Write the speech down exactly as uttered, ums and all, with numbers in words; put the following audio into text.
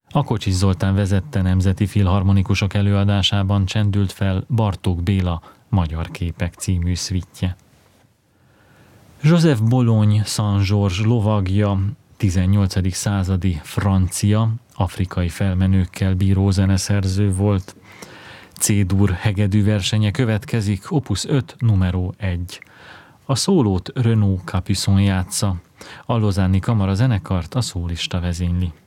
A Kocsis Zoltán vezette Nemzeti Filharmonikusok előadásában csendült fel Bartók Béla Magyar képek című szvittje. Joseph Bologne Saint-Georges lovagja, tizennyolcadik századi francia, afrikai felmenőkkel bíró zeneszerző volt. C-dur hegedű versenye következik, opus öt, numero egy. A szólót Renaud Capuçon játsza, a Lausanne-i kamarazenekart a szólista vezényli.